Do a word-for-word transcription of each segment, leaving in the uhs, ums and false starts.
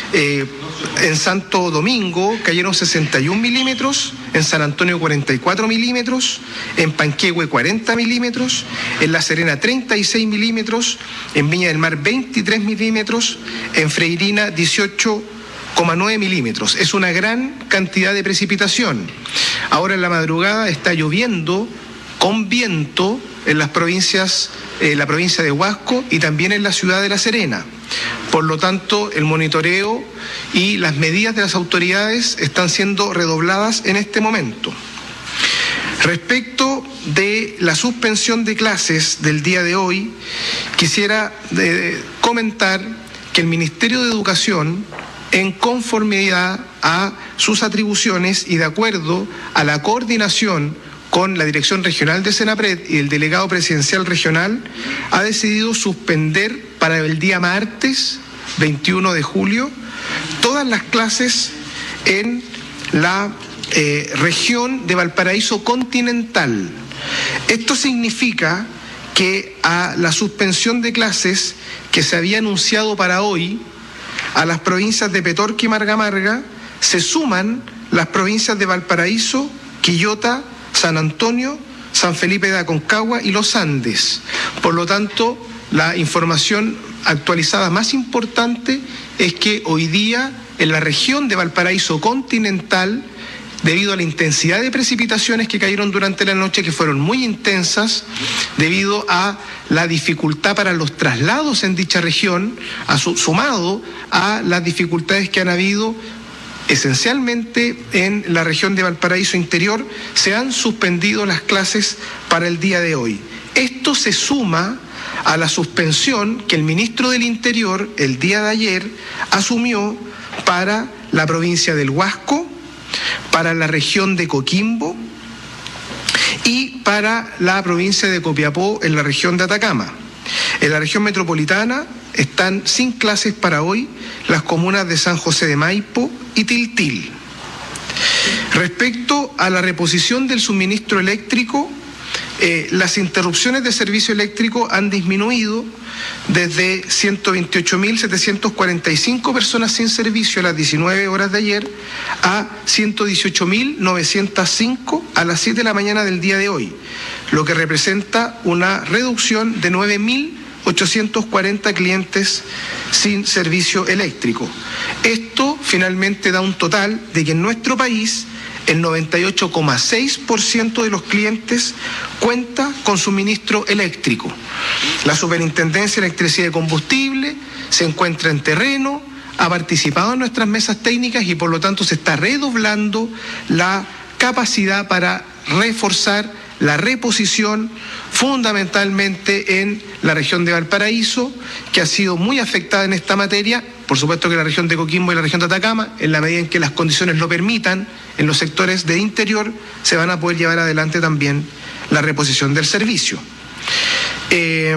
Eh, en Santo Domingo cayeron sesenta y un milímetros, en San Antonio cuarenta y cuatro milímetros, en Panquehue cuarenta milímetros, en La Serena treinta y seis milímetros, en Viña del Mar veintitrés milímetros, en Freirina dieciocho coma nueve milímetros. Es una gran cantidad de precipitación. Ahora en la madrugada está lloviendo con viento en las provincias, eh, la provincia de Huasco y también en la ciudad de La Serena. Por lo tanto, el monitoreo y las medidas de las autoridades están siendo redobladas en este momento. Respecto de la suspensión de clases del día de hoy, quisiera eh, comentar que el Ministerio de Educación, en conformidad a sus atribuciones y de acuerdo a la coordinación con la Dirección Regional de Senapred y el Delegado Presidencial Regional, ha decidido suspender para el día martes veintiuno de julio todas las clases en la eh, región de Valparaíso continental. Esto significa que a la suspensión de clases que se había anunciado para hoy, a las provincias de Petorca y Marga Marga se suman las provincias de Valparaíso, Quillota, San Antonio, San Felipe de Aconcagua y Los Andes. Por lo tanto, la información actualizada más importante es que hoy día en la región de Valparaíso continental, debido a la intensidad de precipitaciones que cayeron durante la noche, que fueron muy intensas, debido a la dificultad para los traslados en dicha región, a su, sumado a las dificultades que han habido esencialmente en la región de Valparaíso interior, se han suspendido las clases para el día de hoy. Esto se suma a la suspensión que el ministro del Interior el día de ayer asumió para la provincia del Huasco, para la región de Coquimbo y para la provincia de Copiapó en la región de Atacama. En la región metropolitana están sin clases para hoy las comunas de San José de Maipo y Tiltil. Respecto a la reposición del suministro eléctrico, eh, las interrupciones de servicio eléctrico han disminuido desde ciento veintiocho mil setecientos cuarenta y cinco personas sin servicio a las diecinueve horas de ayer a ciento dieciocho mil novecientos cinco a las siete de la mañana del día de hoy, lo que representa una reducción de nueve mil ochocientos cuarenta clientes sin servicio eléctrico. Esto finalmente da un total de que en nuestro país el noventa y ocho coma seis por ciento de los clientes cuenta con suministro eléctrico. La Superintendencia de Electricidad y Combustible se encuentra en terreno, ha participado en nuestras mesas técnicas y por lo tanto se está redoblando la capacidad para reforzar la reposición fundamentalmente en la región de Valparaíso, que ha sido muy afectada en esta materia, por supuesto que la región de Coquimbo y la región de Atacama, en la medida en que las condiciones lo permitan, en los sectores de interior se van a poder llevar adelante también la reposición del servicio. Eh,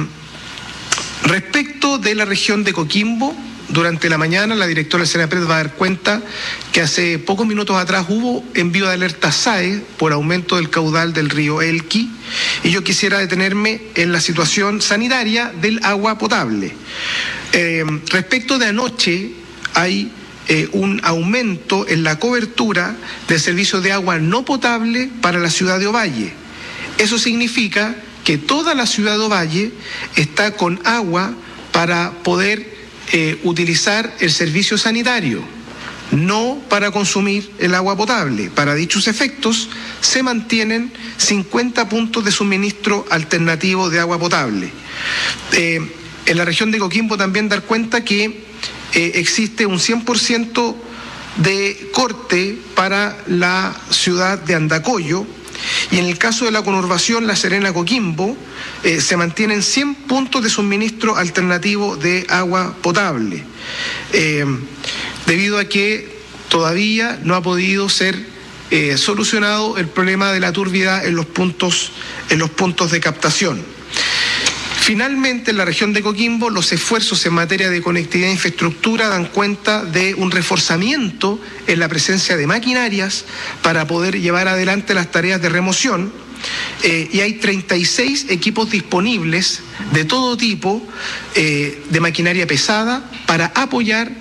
respecto de la región de Coquimbo, durante la mañana la directora del Senapred va a dar cuenta que hace pocos minutos atrás hubo envío de alerta S A E por aumento del caudal del río Elqui, y yo quisiera detenerme en la situación sanitaria del agua potable. Eh, respecto de anoche, hay eh, un aumento en la cobertura del servicio de agua no potable para la ciudad de Ovalle. Eso significa que toda la ciudad de Ovalle está con agua para poder Eh, utilizar el servicio sanitario, no para consumir el agua potable. Para dichos efectos se mantienen cincuenta puntos de suministro alternativo de agua potable. Eh, en la región de Coquimbo también dar cuenta que eh, existe un cien por ciento de corte para la ciudad de Andacollo, y en el caso de la conurbación La Serena-Coquimbo eh, se mantienen cien puntos de suministro alternativo de agua potable, eh, debido a que todavía no ha podido ser eh, solucionado el problema de la turbidez en los puntos, en los puntos de captación. Finalmente, en la región de Coquimbo, los esfuerzos en materia de conectividad e infraestructura dan cuenta de un reforzamiento en la presencia de maquinarias para poder llevar adelante las tareas de remoción, eh, y hay treinta y seis equipos disponibles de todo tipo eh, de maquinaria pesada para apoyar